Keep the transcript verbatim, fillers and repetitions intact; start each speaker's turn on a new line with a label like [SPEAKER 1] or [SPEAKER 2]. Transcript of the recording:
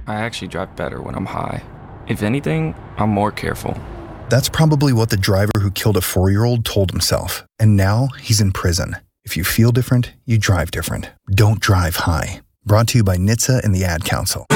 [SPEAKER 1] I actually drive better when I'm high. If anything, I'm more careful.
[SPEAKER 2] That's probably what the driver who killed a four-year-old told himself. And now he's in prison. If you feel different, you drive different. Don't drive high. Brought to you by N H T S A and the Ad Council.